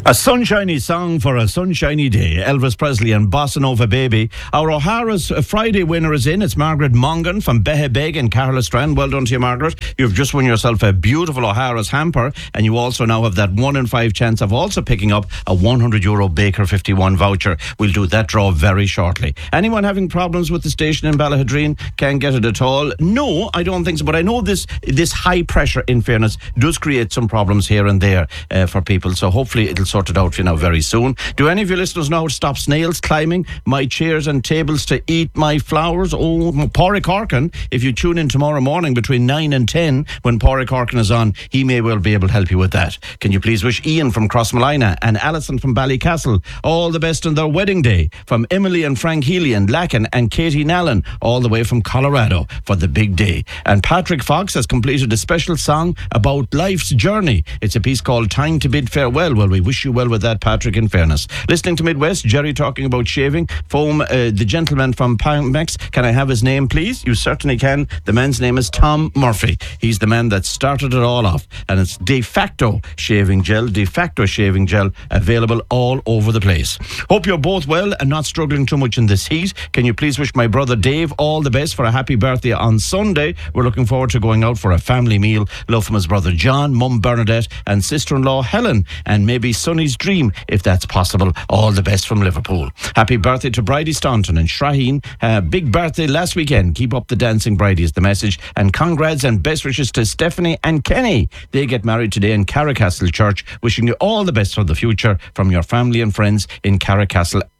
A sunshiny song for a sunshiny day. Elvis Presley and Bossa Nova Baby. Our O'Hara's Friday winner is in. It's Margaret Mongan from Behebeg in Carlastrand. Well done to you, Margaret. You've just won yourself a beautiful O'Hara's hamper, and you also now have that 1 in 5 chance of also picking up a €100 Baker 51 voucher. We'll do that draw very shortly. Anyone having problems with the station in Ballahadreen can't get it at all? No, I don't think so. But I know this high pressure, in fairness, does create some problems here and there for people. So hopefully it'll sort it out for you now very soon. Do any of your listeners know how to stop snails climbing my chairs and tables to eat my flowers? Oh, Pádraig Corkin, if you tune in tomorrow morning between 9 and 10 when Pádraig Corkin is on, he may well be able to help you with that. Can you please wish Ian from Crossmolina and Alison from Ballycastle all the best on their wedding day? From Emily and Frank Healy and Lacken and Katie Nallen all the way from Colorado for the big day. And Patrick Fox has completed a special song about life's journey. It's a piece called Time to Bid Farewell. Well, we wish you well with that, Patrick, in fairness. Listening to Midwest, Jerry talking about shaving foam. The gentleman from Pamex, can I have his name, please? You certainly can. The man's name is Tom Murphy. He's the man that started it all off. And it's De Facto shaving gel, available all over the place. Hope you're both well and not struggling too much in this heat. Can you please wish my brother Dave all the best for a happy birthday on Sunday? We're looking forward to going out for a family meal. Love from his brother John, mum Bernadette, and sister-in-law Helen, and maybe Sonny's dream, if that's possible. All the best from Liverpool. Happy birthday to Bridie Staunton and Shaheen. Big birthday last weekend. Keep up the dancing, Bridie, is the message. And congrats and best wishes to Stephanie and Kenny. They get married today in Carricastle Church. Wishing you all the best for the future from your family and friends in Carricastle